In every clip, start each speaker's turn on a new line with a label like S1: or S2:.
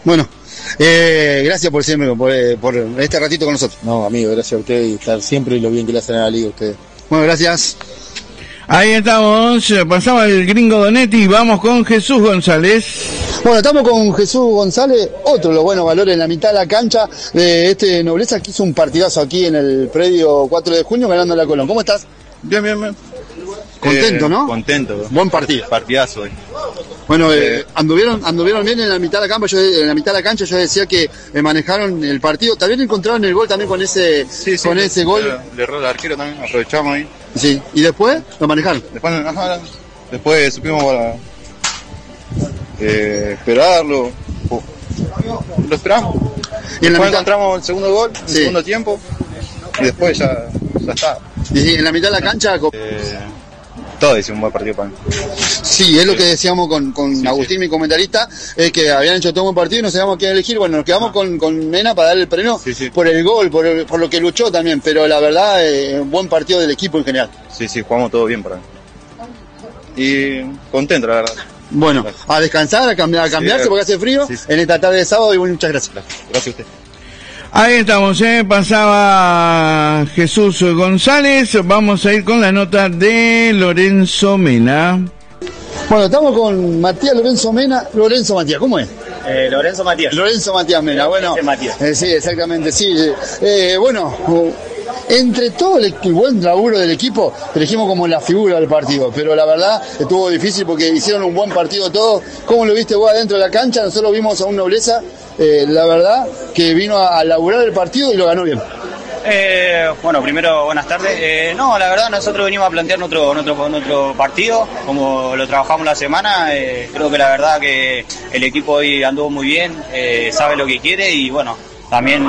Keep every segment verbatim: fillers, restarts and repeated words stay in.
S1: Bueno, eh, gracias por siempre, por, por este ratito con nosotros.
S2: No, amigo, gracias a usted y estar siempre y lo bien que le hacen a la liga a ustedes.
S1: Bueno, gracias.
S3: Ahí estamos, pasaba el gringo Donetti y vamos con Jesús González.
S1: Bueno, estamos con Jesús González, otro de los buenos valores en la mitad de la cancha de este Nobleza, que hizo un partidazo aquí en el predio cuatro de junio ganando la Colón. ¿Cómo estás?
S4: Bien, bien, bien.
S1: Contento,
S4: eh,
S1: ¿no?
S4: Contento.
S1: Buen partido.
S4: Partidazo hoy.
S1: Bueno, eh, anduvieron, anduvieron bien en la mitad de la cancha. Yo, en la mitad de la cancha yo decía que eh, manejaron el partido. También encontraron el gol también con ese,
S4: Sí, sí,
S1: con
S4: le,
S1: ese gol.
S4: Le, le erró el arquero también, aprovechamos ahí.
S1: Sí. Y después lo manejaron.
S4: Después, ajá, después supimos para, eh, esperarlo. Lo esperamos.
S1: Y en la
S4: después
S1: mitad
S4: encontramos el segundo gol, el
S1: Sí.
S4: segundo tiempo. Y después ya, ya está.
S1: y, sí, en la mitad de la cancha. con-
S4: Eh, todo hizo un buen partido para mí.
S1: Sí, es lo que decíamos con, con
S4: Sí,
S1: Agustín,
S4: sí.
S1: mi comentarista, es que habían hecho todo un buen partido y no sabíamos quién elegir. Bueno, nos quedamos con, con Mena para darle el premio
S4: Sí, sí.
S1: por el gol, por, el- por lo que luchó también, pero la verdad, eh, buen partido del equipo en general.
S4: Sí, sí, jugamos todo bien para mí. Y contento, la verdad.
S1: Bueno, a descansar, a, cambiar, a cambiarse
S4: Sí,
S1: porque hace frío
S4: sí, sí.
S1: en esta tarde de sábado y muchas gracias.
S4: Gracias a usted.
S3: Ahí estamos, eh, pasaba Jesús González, vamos a ir con la nota de Lorenzo Mena.
S1: Bueno, estamos con Matías Lorenzo Mena. Lorenzo Matías, ¿cómo es?
S5: Eh, Lorenzo Matías.
S1: Lorenzo Matías Mena, bueno.
S5: Ese Matías.
S1: eh, sí, exactamente, sí. Eh, bueno, uh, entre todo el, el buen laburo del equipo, elegimos como la figura del partido, pero la verdad estuvo difícil porque hicieron un buen partido todos. ¿Cómo lo viste vos adentro de la cancha? Nosotros vimos a un Nobleza, eh, la verdad, que vino a, a laburar el partido y lo ganó bien.
S5: Eh, bueno, primero, buenas tardes. Eh, no, la verdad, nosotros venimos a plantear nuestro, nuestro, nuestro partido, como lo trabajamos la semana. Eh, creo que la verdad que el equipo hoy anduvo muy bien, eh, sabe lo que quiere y bueno, también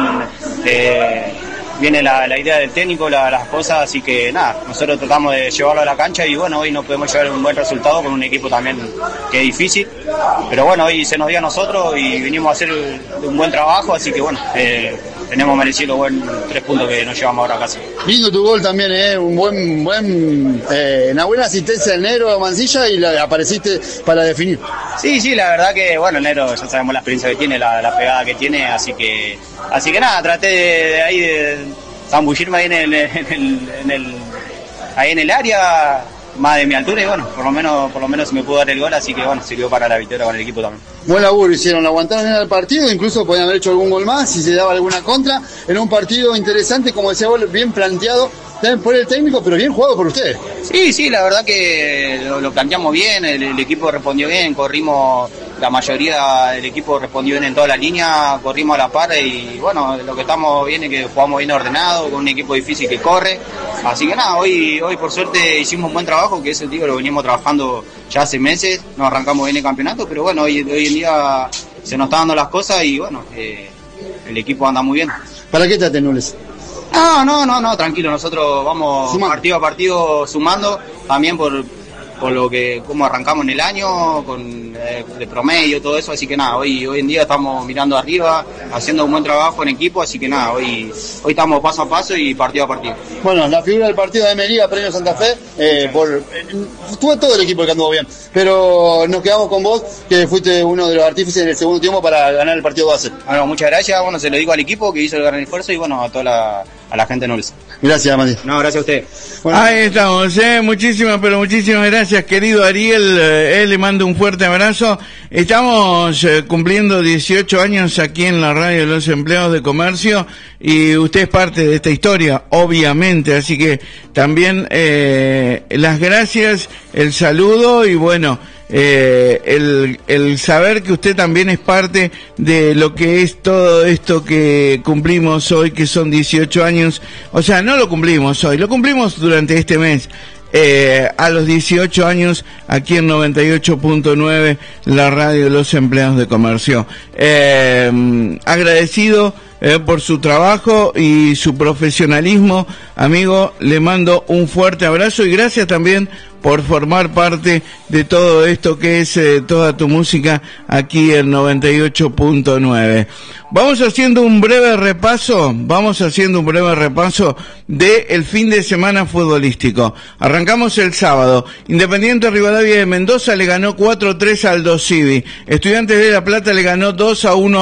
S5: eh, viene la, la idea del técnico, la, las cosas, así que nada, nosotros tratamos de llevarlo a la cancha y bueno, hoy no podemos llevar un buen resultado con un equipo también que es difícil, pero bueno, hoy se nos dio a nosotros y vinimos a hacer un buen trabajo, así que bueno, eh, tenemos merecido buen tres puntos que nos llevamos ahora a casa.
S1: Lindo tu gol también, eh, un buen, buen, eh, una buena asistencia del Negro Mancilla y la, apareciste para definir.
S5: Sí, sí, la verdad que bueno, el Negro ya sabemos la experiencia que tiene, la, la pegada que tiene, así que así que nada, traté de, de ahí de zambullirme ahí en el, en el, en el ahí en el área más de mi altura y bueno, por lo menos por lo menos se me pudo dar el gol, así que bueno, sirvió para la victoria con el equipo también.
S1: Buen laburo hicieron, aguantaron bien el partido, incluso podían haber hecho algún gol más si se daba alguna contra. En un partido interesante, como decía vos, bien planteado también por el técnico, pero bien jugado por ustedes.
S5: Sí, sí, la verdad que lo, lo planteamos bien, el, el equipo respondió bien, corrimos, la mayoría del equipo respondió bien en toda la línea, corrimos a la par y bueno, lo que estamos bien es que jugamos bien ordenado, con un equipo difícil que corre, así que nada, hoy hoy por suerte hicimos un buen trabajo, que ese tío lo venimos trabajando ya hace meses, nos arrancamos bien el campeonato, pero bueno, hoy, hoy en día se nos están dando las cosas y bueno, eh, el equipo anda muy bien.
S1: ¿Para qué te atenules?
S5: No, no, no, no, tranquilo, nosotros vamos
S1: Sumando.
S5: partido a partido sumando, también por, por lo que, cómo arrancamos en el año, con eh, de promedio, todo eso, así que nada, hoy, hoy en día estamos mirando arriba, haciendo un buen trabajo en equipo, así que nada, hoy, hoy estamos paso a paso y partido a partido.
S1: Bueno, la figura del partido de Meliga, Premio Santa Fe, eh, por, eh, fue todo el equipo el que anduvo bien, pero nos quedamos con vos, que fuiste uno de los artífices en el segundo tiempo para ganar el partido base.
S5: Bueno, muchas gracias, bueno, se lo digo al equipo que hizo el gran esfuerzo y bueno, a toda la, a la gente noble.
S1: Gracias, Mati.
S5: No, gracias a usted.
S1: Bueno,
S3: Ahí estamos, eh, muchísimas, pero muchísimas gracias, querido Ariel, eh, le mando un fuerte abrazo. Estamos eh, cumpliendo dieciocho años aquí en la radio de los empleados de comercio y usted es parte de esta historia, obviamente, así que también eh, las gracias, el saludo y bueno, eh, el, el saber que usted también es parte de lo que es todo esto que cumplimos hoy, que son dieciocho años, o sea, no lo cumplimos hoy, lo cumplimos durante este mes. Eh, a los dieciocho años aquí en noventa y ocho punto nueve la radio de los empleados de comercio. Eh, agradecido eh, por su trabajo y su profesionalismo, amigo, le mando un fuerte abrazo y gracias también por formar parte de todo esto que es eh, toda tu música aquí en noventa y ocho punto nueve. Vamos haciendo un breve repaso, vamos haciendo un breve repaso de el fin de semana futbolístico. Arrancamos el sábado. Independiente Rivadavia de Mendoza le ganó cuatro tres al Aldo Civi. Estudiantes de La Plata le ganó dos a uno